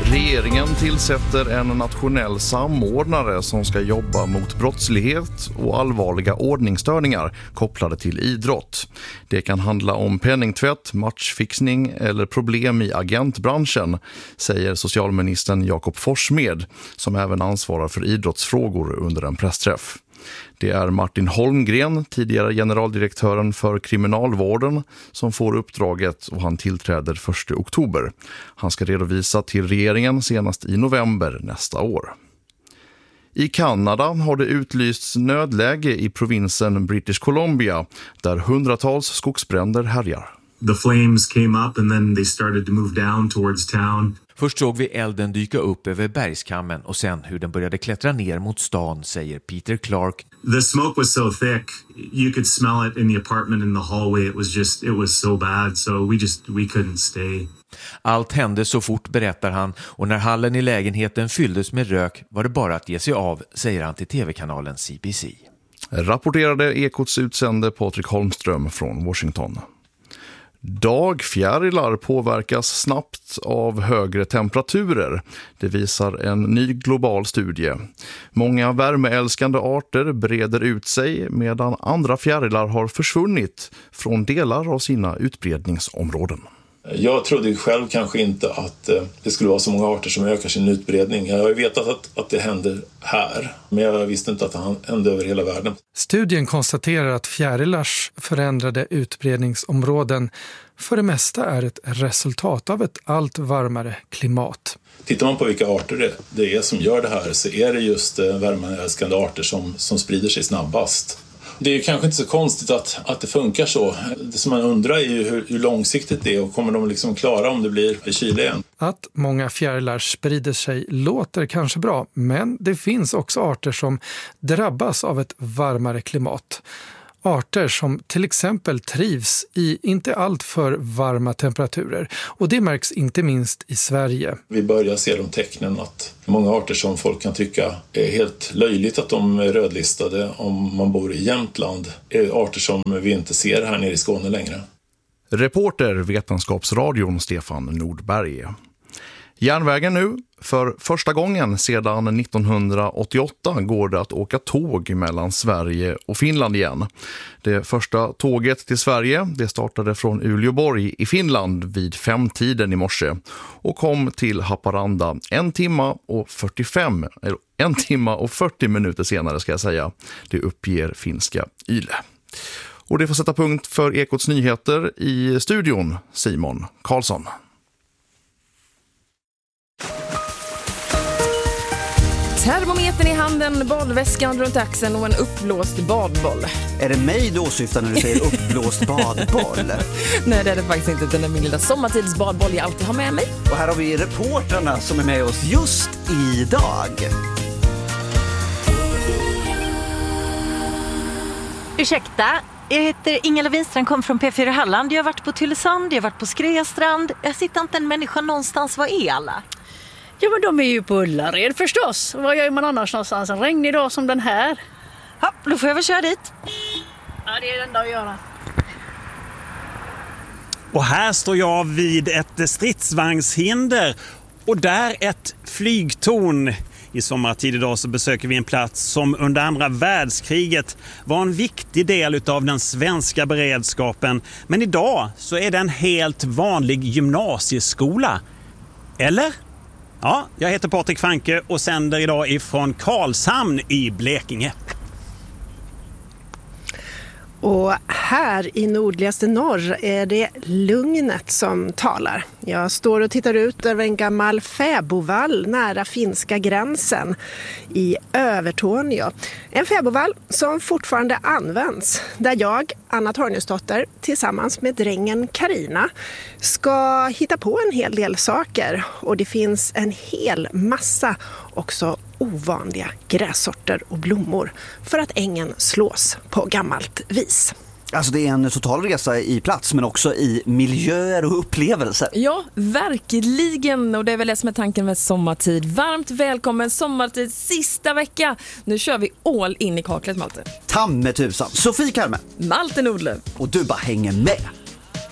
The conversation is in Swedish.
Regeringen tillsätter en nationell samordnare som ska jobba mot brottslighet och allvarliga ordningsstörningar kopplade till idrott. Det kan handla om penningtvätt, matchfixning eller problem i agentbranschen, säger socialministern Jakob Forssmed, som även ansvarar för idrottsfrågor under en pressträff. Det är Martin Holmgren, tidigare generaldirektören för kriminalvården, som får uppdraget och han tillträder 1 oktober. Han ska redovisa till regeringen senast i november nästa år. I Kanada har det utlysts nödläge i provinsen British Columbia där hundratals skogsbränder härjar. The flames came up and then they started to move down towards town. Först såg vi elden dyka upp över bergskammen och sen hur den började klättra ner mot stan, säger Peter Clark. The smoke was so thick you could smell it in the apartment in the hallway. It was so bad, so we couldn't stay. Allt hände så fort, berättar han, och när hallen i lägenheten fylldes med rök var det bara att ge sig av, säger han till tv-kanalen CBC. Rapporterade Ekots utsände Patrik Holmström från Washington. Dagfjärilar påverkas snabbt av högre temperaturer. Det visar en ny global studie. Många värmeälskande arter breder ut sig medan andra fjärilar har försvunnit från delar av sina utbredningsområden. Jag trodde själv kanske inte att det skulle vara så många arter som ökar sin utbredning. Jag har ju vetat att det händer här, men jag visste inte att det hände över hela världen. Studien konstaterar att fjärilars förändrade utbredningsområden för det mesta är ett resultat av ett allt varmare klimat. Tittar man på vilka arter det är som gör det här, så är det just värmeälskande arter som sprider sig snabbast. Det är kanske inte så konstigt att det funkar så. Det som man undrar är ju hur långsiktigt det är och kommer de liksom klara om det blir kyla igen. Att många fjärilar sprider sig låter kanske bra, men det finns också arter som drabbas av ett varmare klimat. Arter som till exempel trivs i inte allt för varma temperaturer, och det märks inte minst i Sverige. Vi börjar se de tecknen att många arter som folk kan tycka är helt löjligt att de är rödlistade om man bor i Jämtland är arter som vi inte ser här nere i Skåne längre. Reporter Vetenskapsradion Stefan Nordberg. Järnvägen nu. För första gången sedan 1988 går det att åka tåg mellan Sverige och Finland igen. Det första tåget till Sverige det startade från Uleåborg i Finland vid 5-tiden i morse och kom till Haparanda 1 timme och 40 minuter senare ska jag säga. Det uppger finska Yle. Och det får sätta punkt för Ekots nyheter i studion, Simon Karlsson. Termometern i handen, badväskan runt axeln och en uppblåst badboll. Är det mig då syftar när du säger uppblåst badboll? Nej, det är det faktiskt inte. Den är min lilla sommartidsbadboll jag alltid har med mig. Och här har vi reportrarna som är med oss just idag. Ursäkta, jag heter Ingela Winstrand, kom från P4 Halland. Jag har varit på Tylösand, jag har varit på Skreastrand. Jag sitter inte en människa någonstans, vad är alla? Ja, men de är ju på Ullared förstås. Vad gör man annars någonstans? En regnig dag som den här. Ja, då får jag väl köra dit. Ja, det är det enda att göra. Och här står jag vid ett stridsvagnshinder och där ett flygtorn. I sommartid idag så besöker vi en plats som under andra världskriget var en viktig del av den svenska beredskapen. Men idag så är det en helt vanlig gymnasieskola. Eller? Ja, jag heter Patrik Fanke och sänder idag ifrån Karlshamn i Blekinge. Och här i nordligaste norr är det lugnet som talar. Jag står och tittar ut över en gammal fäbovall nära finska gränsen i Övertorneå. En fäbovall som fortfarande används, där jag, Anna Tornusdotter, tillsammans med drängen Karina ska hitta på en hel del saker. Och det finns en hel massa också ovanliga grässorter och blommor för att ängen slås på gammalt vis. Alltså det är en total resa i plats men också i miljöer och upplevelser. Ja, verkligen. Och det är väl det som är tanken med sommartid. Varmt välkommen sommartid sista vecka. Nu kör vi all in i kaklet, Malte. Tamme tusan. Sofie Karme. Malte Nordlöf. Och du bara hänger med.